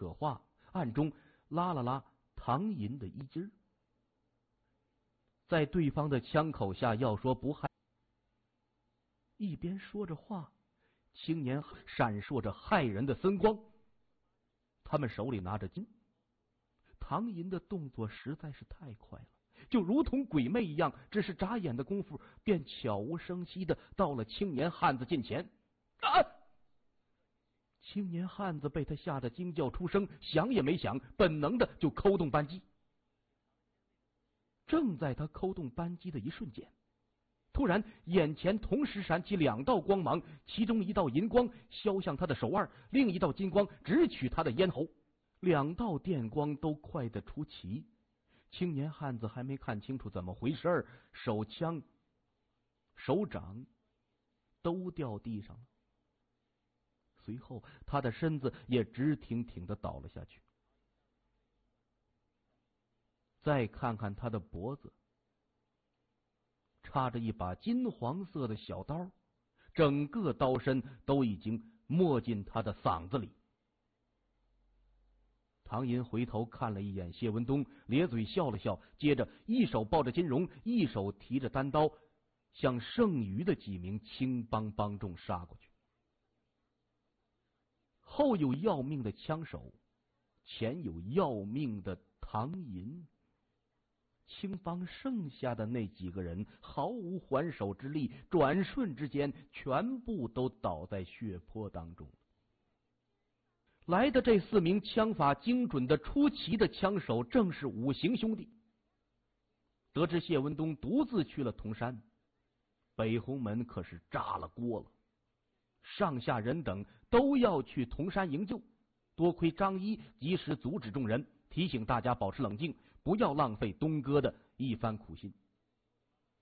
扯话，暗中拉了拉唐寅的衣襟。在对方的枪口下要说不害，一边说着话，青年闪烁着骇人的森光，他们手里拿着金。唐寅的动作实在是太快了，就如同鬼魅一样，只是眨眼的功夫，便悄无声息的到了青年汉子近前。青年汉子被他吓得惊叫出声，想也没想，本能的就扣动扳机。正在他扣动扳机的一瞬间，突然眼前同时闪起两道光芒，其中一道银光削向他的手腕，另一道金光直取他的咽喉。两道电光都快得出奇，青年汉子还没看清楚怎么回事，手枪、手掌都掉地上了。随后他的身子也直挺挺的倒了下去。再看看他的脖子，插着一把金黄色的小刀，整个刀身都已经没进他的嗓子里。唐寅回头看了一眼谢文东，咧嘴笑了笑，接着一手抱着金荣，一手提着单刀，向剩余的几名青帮帮众杀过去。后有要命的枪手，前有要命的唐寅。青帮剩下的那几个人毫无还手之力，转瞬之间全部都倒在血泊当中。来的这4名枪法精准的出奇的枪手正是五行兄弟。得知谢文东独自去了铜山，北红门可是炸了锅了，上下人等都要去铜山营救。多亏张一及时阻止众人，提醒大家保持冷静，不要浪费东哥的一番苦心。